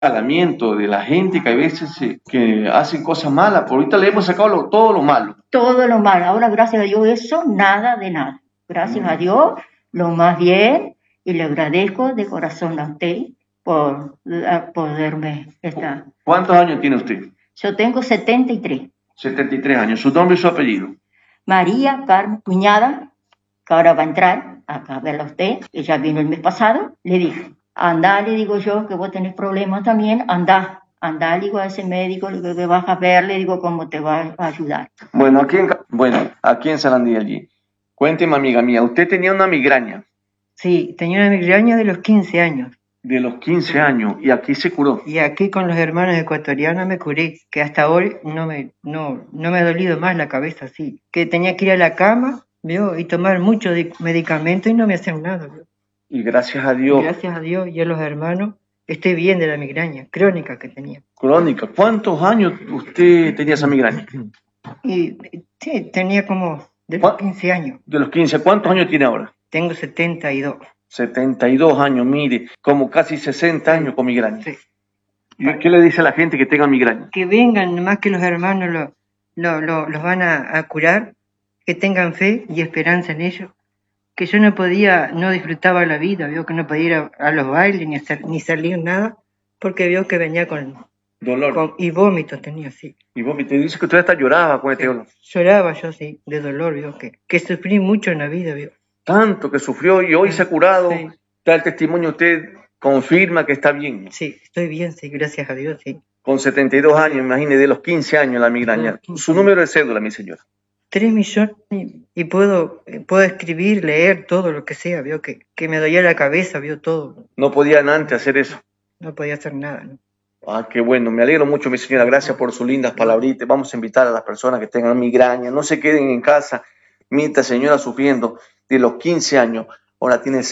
señalamiento de la gente que a veces que hacen cosas malas, por ahorita le hemos sacado todo lo malo. Todo lo malo. Ahora, gracias a Dios, eso, nada de nada. Gracias a Dios, lo más bien, y le agradezco de corazón a usted por poderme estar. ¿Cuántos años tiene usted? Yo tengo 73. 73 años. ¿Su nombre y su apellido? María Carmen Cuñada, que ahora va a entrar acá a verla a usted, ella vino el mes pasado, le dije, anda, le digo yo, que vos tenés problemas también, anda, le digo a ese médico, le digo que vas a ver, le digo cómo te va a ayudar. Bueno, aquí en Sarandí, allí. Cuénteme, amiga mía, usted tenía una migraña. Sí, tenía una migraña de los 15 años. De los 15 años, y aquí se curó. Y aquí con los hermanos ecuatorianos me curé, que hasta hoy no me ha dolido más la cabeza, así. Que tenía que ir a la cama, ¿vio? Y tomar mucho medicamento y no me hacen nada, ¿vio? Y gracias a Dios. Gracias a Dios y a los hermanos, estoy bien de la migraña crónica que tenía. Crónica. ¿Cuántos años usted tenía esa migraña? Y sí, tenía como de los 15 años. De los 15, ¿cuántos años tiene ahora? Tengo 72. 72 años, mire, como casi 60 años con migraña. Sí. ¿Y qué le dice a la gente que tenga migraña? Que vengan, nomás que los hermanos los van a curar, que tengan fe y esperanza en ellos. Que yo no disfrutaba la vida, vio que no podía ir a los bailes ni salir nada, porque vio que venía con dolor. Y vómitos tenía, sí. Y vómitos, dice que usted hasta lloraba con este dolor. Lloraba yo, sí, de dolor, vio que sufrí mucho en la vida, vio. Tanto que sufrió y hoy se ha curado, sí. Da el testimonio, usted confirma que está bien. Sí, estoy bien, sí, gracias a Dios, sí. Con 72 años, imagine, de los 15 años la migraña. Su número de cédula, mi señora. 3 millones y puedo escribir, leer, todo lo que sea, vio que me dolía la cabeza, vio todo. No podían antes hacer eso. No podía hacer nada, ¿no? Ah, qué bueno, me alegro mucho, mi señora, gracias por sus lindas palabritas. Vamos a invitar a las personas que tengan migraña, no se queden en casa. Mientras señora sufriendo de los 15 años, ahora tiene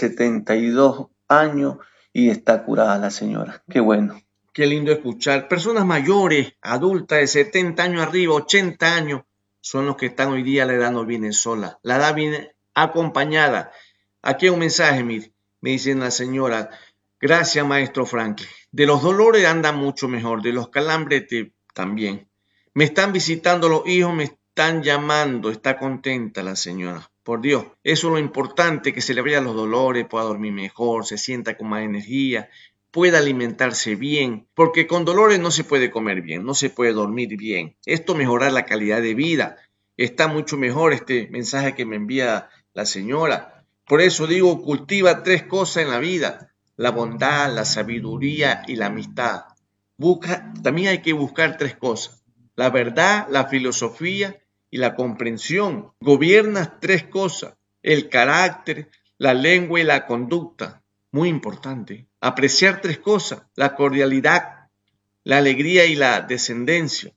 72 años y está curada la señora. Qué bueno. Qué lindo escuchar. Personas mayores, adultas de 70 años arriba, 80 años, son los que están hoy día, la edad no viene sola, la edad viene acompañada. Aquí hay un mensaje, mire, me dice la señora, gracias maestro Franklin. De los dolores anda mucho mejor, de los calambres también. Me están visitando los hijos, me están llamando, está contenta la señora. Por Dios, eso es lo importante, que se le vayan los dolores, pueda dormir mejor, se sienta con más energía, pueda alimentarse bien, porque con dolores no se puede comer bien, no se puede dormir bien. Esto mejora la calidad de vida. Está mucho mejor este mensaje que me envía la señora. Por eso digo, cultiva 3 cosas en la vida: la bondad, la sabiduría y la amistad. También hay que buscar 3 cosas: la verdad, la filosofía y la comprensión. Gobiernas 3 cosas: el carácter, la lengua y la conducta. Muy importante. Apreciar 3 cosas: la cordialidad, la alegría y la descendencia.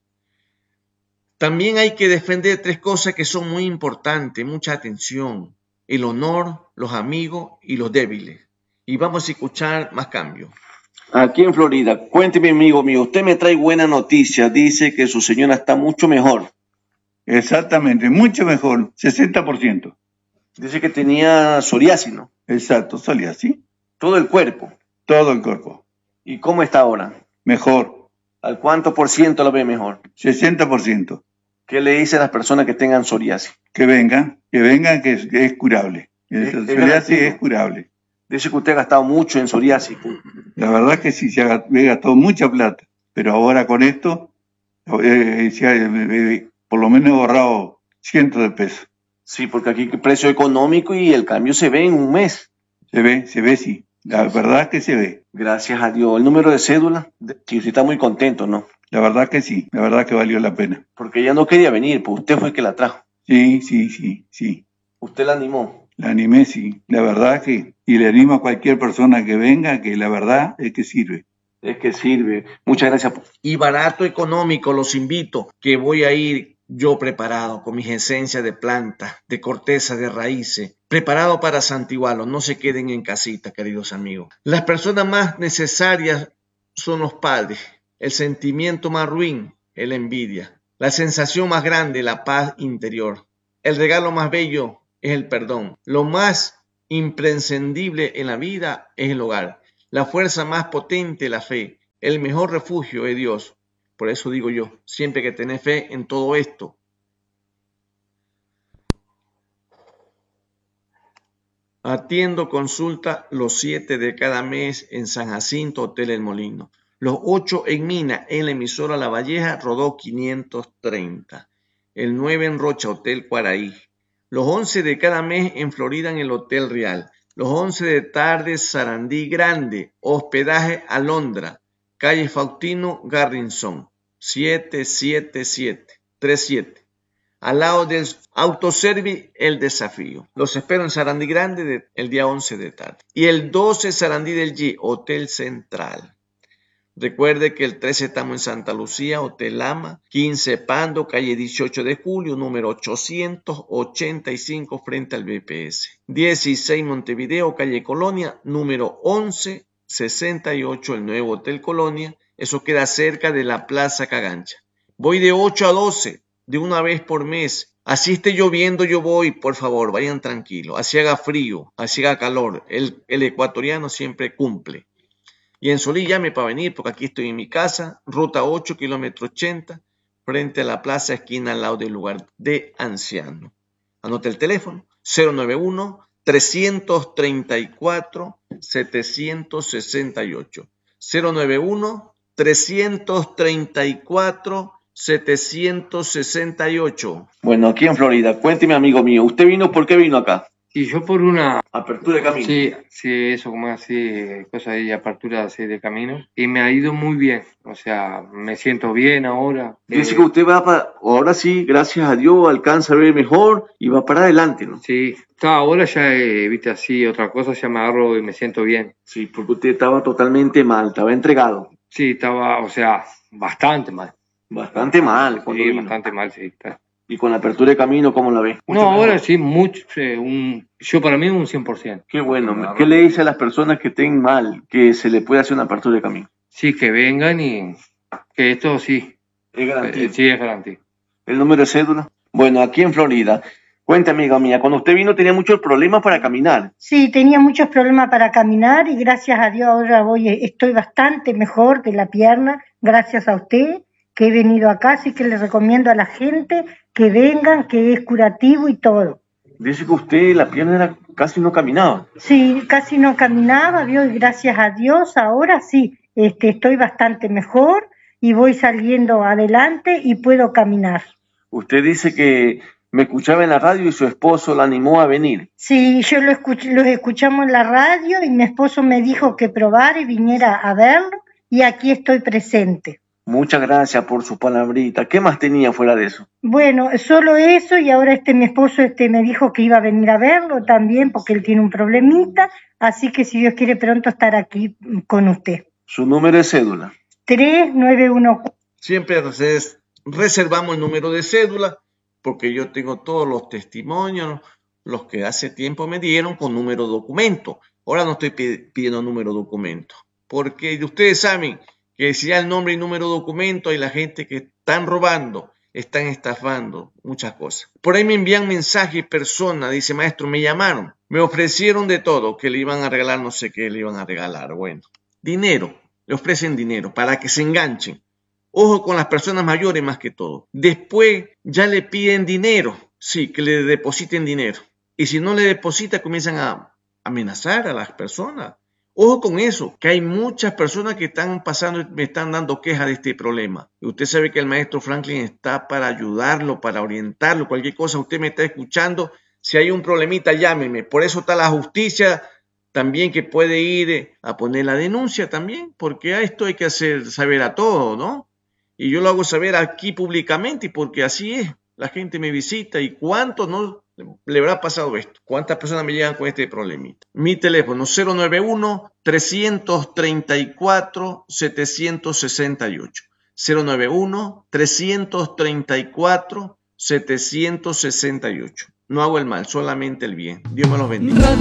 También hay que defender 3 cosas que son muy importantes, mucha atención: el honor, los amigos y los débiles. Y vamos a escuchar más cambios. Aquí en Florida, cuénteme, amigo mío, usted me trae buena noticia, dice que su señora está mucho mejor. Exactamente, mucho mejor, 60%. Dice que tenía psoriasis, ¿no? Exacto, psoriasis. Todo el cuerpo. Todo el cuerpo. ¿Y cómo está ahora? Mejor. ¿Al cuánto por ciento lo ve mejor? 60%. ¿Qué le dicen a las personas que tengan psoriasis? Que vengan, que es curable. El psoriasis es curable. Dice que usted ha gastado mucho en psoriasis. La verdad que sí, se ha gastado mucha plata, pero ahora con esto, por lo menos he ahorrado cientos de pesos. Sí, porque aquí el precio económico y el cambio se ve en un mes. Se ve, sí. La verdad que se ve. Gracias a Dios. ¿El número de cédula? Sí, usted está muy contento, ¿no? La verdad que sí, la verdad que valió la pena. Porque ella no quería venir, pues usted fue el que la trajo. Sí. ¿Usted la animó? La animé, sí. La verdad que, y le animo a cualquier persona que venga, que la verdad es que sirve. Es que sirve. Muchas gracias. Y barato, económico, los invito, que voy a ir yo preparado, con mis esencias de plantas, de corteza, de raíces, preparado para santiguarlos. No se queden en casita, queridos amigos. Las personas más necesarias son los padres. El sentimiento más ruin es la envidia. La sensación más grande, la paz interior. El regalo más bello es el perdón. Lo más imprescindible en la vida es el hogar. La fuerza más potente, la fe. El mejor refugio es Dios. Por eso digo yo, siempre que tenés fe en todo esto. Atiendo consulta los 7 de cada mes en San Jacinto, Hotel El Molino. Los 8 en Mina, en la emisora La Valleja, Rodó 530. El 9 en Rocha, Hotel Cuaraí. Los 11 de cada mes en Florida, en el Hotel Real. Los 11 de tarde, Sarandí Grande, hospedaje Alondra, calle Faustino Garrison, 77737. Al lado del Autoservice El Desafío. Los espero en Sarandí Grande el día 11 de tarde. Y el 12 Sarandí del G, Hotel Central. Recuerde que el 13 estamos en Santa Lucía, Hotel Lama, 15 Pando, calle 18 de julio, número 885 frente al BPS. 16 Montevideo, calle Colonia, número 1168, el nuevo Hotel Colonia. Eso queda cerca de la Plaza Cagancha. Voy de 8 a 12. De una vez por mes. Así esté lloviendo, yo voy, por favor, vayan tranquilos. Así haga frío, así haga calor. El ecuatoriano siempre cumple. Y en Solí llame para venir, porque aquí estoy en mi casa, ruta 8, kilómetro 80, frente a la plaza, esquina al lado del lugar de anciano. Anote el teléfono, 091-334-768. 091-334-768. Bueno, aquí en Florida. Cuénteme, amigo mío, ¿usted vino? ¿Por qué vino acá? Y yo por una Apertura de camino. Sí, eso como así, cosas de apertura así de camino. Y me ha ido muy bien, o sea, me siento bien ahora. Dice que usted va para, ahora sí, gracias a Dios, alcanza a ver mejor y va para adelante, ¿no? Sí, ahora ya, viste, así, otra cosa, ya me agarro y me siento bien. Sí, porque usted estaba totalmente mal, estaba entregado. Sí, estaba, o sea, bastante mal. Bastante mal. Sí, bastante mal, sí. Está. ¿Y con la apertura de camino cómo la ve? No, ahora sí, mucho, yo para mí un 100%. Qué bueno. ¿Qué le dice a las personas que estén mal que se le puede hacer una apertura de camino? Sí, que vengan y que esto sí. Es garantía. Sí, es garantía. ¿El número de cédula? Bueno, aquí en Florida. Cuenta, amiga mía, cuando usted vino tenía muchos problemas para caminar. Sí, tenía muchos problemas para caminar y gracias a Dios ahora estoy bastante mejor de la pierna, gracias a usted, que he venido acá, así que le recomiendo a la gente que vengan, que es curativo y todo. Dice que usted la pierna casi no caminaba. Sí, casi no caminaba, ¿vio? Y gracias a Dios ahora sí, estoy bastante mejor y voy saliendo adelante y puedo caminar. Usted dice que me escuchaba en la radio y su esposo la animó a venir. Sí, yo los escuchamos en la radio y mi esposo me dijo que probara y viniera a verlo y aquí estoy presente. Muchas gracias por su palabrita. ¿Qué más tenía fuera de eso? Bueno, solo eso y ahora mi esposo me dijo que iba a venir a verlo también porque él tiene un problemita, así que si Dios quiere pronto estar aquí con usted. ¿Su número de cédula? 3914. Siempre reservamos el número de cédula porque yo tengo todos los testimonios, los que hace tiempo me dieron con número de documento. Ahora no estoy pidiendo número de documento porque ustedes saben que si ya el nombre y número de documento hay la gente que están robando, están estafando, muchas cosas. Por ahí me envían mensajes, personas, dice maestro, me llamaron, me ofrecieron de todo, que le iban a regalar, no sé qué le iban a regalar, bueno. Dinero, le ofrecen dinero para que se enganchen. Ojo con las personas mayores más que todo. Después ya le piden dinero, sí, que le depositen dinero. Y si no le deposita, comienzan a amenazar a las personas. Ojo con eso, que hay muchas personas que están pasando y me están dando quejas de este problema. Y usted sabe que el maestro Franklin está para ayudarlo, para orientarlo, cualquier cosa. Usted me está escuchando, si hay un problemita, llámeme. Por eso está la justicia también que puede ir a poner la denuncia también, porque a esto hay que hacer saber a todos, ¿no? Y yo lo hago saber aquí públicamente porque así es. La gente me visita y cuántos no le habrá pasado esto. ¿Cuántas personas me llegan con este problemita? Mi teléfono 091-334-768. 091-334-768. No hago el mal, solamente el bien. Dios me los bendiga.